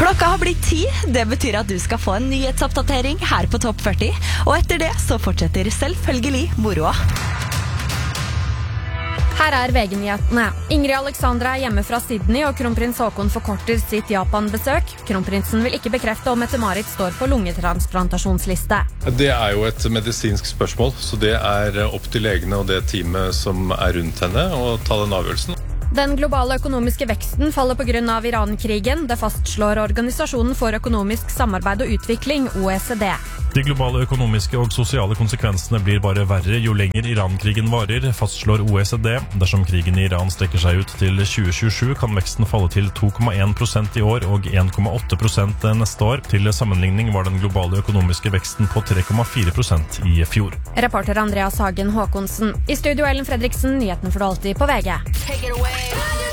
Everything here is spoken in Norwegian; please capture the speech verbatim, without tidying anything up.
Klokka har blitt ti, det betyr at du skal få en nyhetsoppdatering her på Topp førti, og etter det så fortsetter selvfølgelig moroa. Her er V G-nyhetene. Ingrid Alexandra er hjemme fra Sydney, og kronprins Haakon forkorter sitt Japan-besøk. Kronprinsen vil ikke bekrefte om Mette-Marit står på lungetransplantasjonsliste. Det er jo et medisinsk spørsmål, så det er opp til legene og det teamet som er rundt henne å ta den avgjørelsen. Den globale økonomiske veksten faller på grunn av Iran-krigen. Det fastslår Organisasjonen for økonomisk samarbeid og utvikling, O E C D. De globale økonomiske og sosiale konsekvensene blir bare verre jo lenger Iran-krigen varer, fastslår O E C D. Dersom krigen i Iran strekker seg ut til tjue tjuesju, kan veksten falle til to komma en prosent i år og en komma åtte prosent neste år. Til sammenligning var den globale økonomiske veksten på tre komma fire prosent i fjor. Reporter Andreas Hagen Håkonsen. I studio Ellen Fredriksen, nyheten for du alltid på V G. Take it away.